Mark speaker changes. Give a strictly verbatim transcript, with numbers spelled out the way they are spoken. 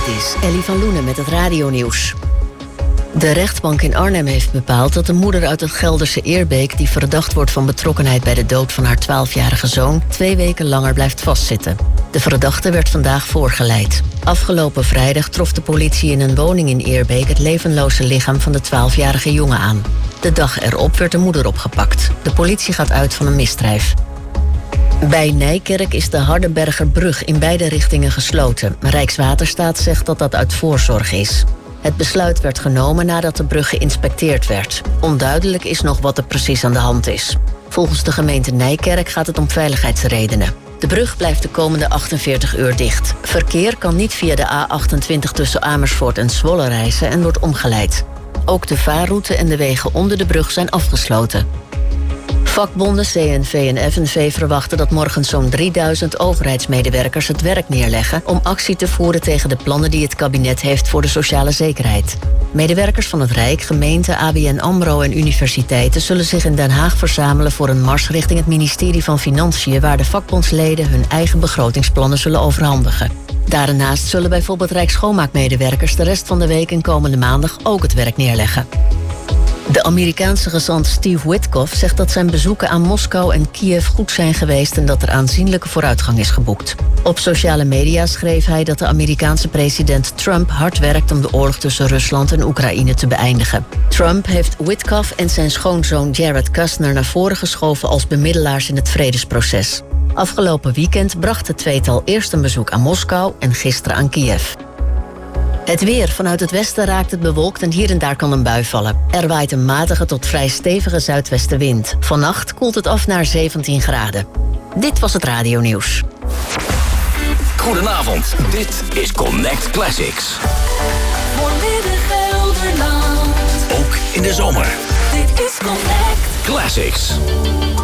Speaker 1: Dit is Ellie van Loenen met het radionieuws. De rechtbank in Arnhem heeft bepaald dat de moeder uit het Gelderse Eerbeek, die verdacht wordt van betrokkenheid bij de dood van haar twaalfjarige zoon, twee weken langer blijft vastzitten. De verdachte werd vandaag voorgeleid. Afgelopen vrijdag trof de politie in een woning in Eerbeek het levenloze lichaam van de twaalfjarige jongen aan. De dag erop werd de moeder opgepakt. De politie gaat uit van een misdrijf. Bij Nijkerk is de Hardenbergerbrug in beide richtingen gesloten. Rijkswaterstaat zegt dat dat uit voorzorg is. Het besluit werd genomen nadat de brug geïnspecteerd werd. Onduidelijk is nog wat er precies aan de hand is. Volgens de gemeente Nijkerk gaat het om veiligheidsredenen. De brug blijft de komende achtenveertig uur dicht. Verkeer kan niet via de A achtentwintig tussen Amersfoort en Zwolle reizen en wordt omgeleid. Ook de vaarroute en de wegen onder de brug zijn afgesloten. Vakbonden C N V en F N V verwachten dat morgen zo'n drieduizend overheidsmedewerkers het werk neerleggen om actie te voeren tegen de plannen die het kabinet heeft voor de sociale zekerheid. Medewerkers van het Rijk, gemeenten, A B N AMRO en universiteiten zullen zich in Den Haag verzamelen voor een mars richting het ministerie van Financiën, waar de vakbondsleden hun eigen begrotingsplannen zullen overhandigen. Daarnaast zullen bijvoorbeeld Rijksschoonmaakmedewerkers de rest van de week en komende maandag ook het werk neerleggen. De Amerikaanse gezant Steve Witkoff zegt dat zijn bezoeken aan Moskou en Kiev goed zijn geweest en dat er aanzienlijke vooruitgang is geboekt. Op sociale media schreef hij dat de Amerikaanse president Trump hard werkt om de oorlog tussen Rusland en Oekraïne te beëindigen. Trump heeft Witkoff en zijn schoonzoon Jared Kushner naar voren geschoven als bemiddelaars in het vredesproces. Afgelopen weekend bracht het tweetal eerst een bezoek aan Moskou en gisteren aan Kiev. Het weer. Vanuit het westen raakt het bewolkt en hier en daar kan een bui vallen. Er waait een matige tot vrij stevige zuidwestenwind. Vannacht koelt het af naar zeventien graden. Dit was het radionieuws.
Speaker 2: Goedenavond, dit is Connect Classics.
Speaker 3: Voor Midden-Gelderland.
Speaker 2: Ook in de zomer.
Speaker 3: Dit is Connect
Speaker 2: Classics.